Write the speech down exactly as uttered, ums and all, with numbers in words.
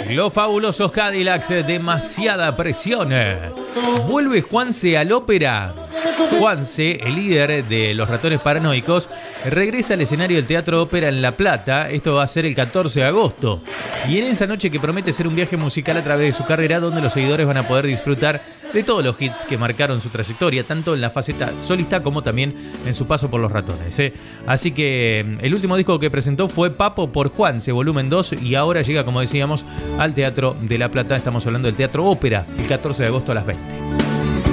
Los fabulosos Cadillacs, demasiada presión. Vuelve Juanse al ópera. Juanse, el líder de Los Ratones Paranoicos, regresa al escenario del Teatro Ópera en La Plata. Esto va a ser el catorce de agosto. Y en esa noche que promete ser un viaje musical a través de su carrera, donde los seguidores van a poder disfrutar de todos los hits que marcaron su trayectoria, tanto en la faceta solista como también en su paso por Los Ratones, ¿eh? Así que el último disco que presentó fue Papo por Juanse, volumen dos, y ahora llega, como decíamos, al Teatro de La Plata. Estamos hablando del Teatro Ópera, el catorce de agosto a las veinte.